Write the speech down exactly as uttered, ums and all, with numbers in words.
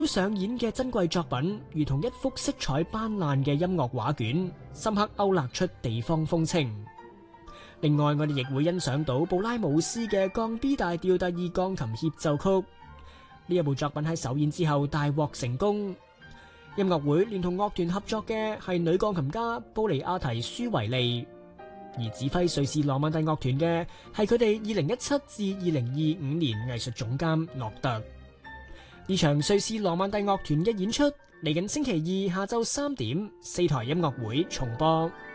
上演嘅珍貴作品，如同一幅色彩斑斕嘅音樂畫卷，深刻勾勒出地方風情。另外，我哋亦會欣賞到布拉姆斯嘅降 B 大調第二鋼琴協奏曲。呢一部作品喺首演之後大獲成功。音樂會連同樂團合作嘅係女鋼琴家布尼亞提舒維利，而指揮瑞士羅曼蒂樂團嘅係佢哋二零一七至二零二五年藝術總監諾特。呢場瑞士羅曼蒂樂團嘅演出嚟緊星期二下晝三點，四台音樂會重播。